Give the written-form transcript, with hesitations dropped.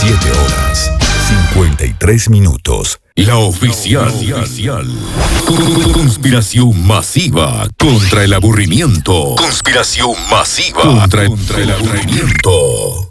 7 horas, 53 minutos. La oficial. Conspiración masiva contra el aburrimiento. Conspiración masiva contra el aburrimiento.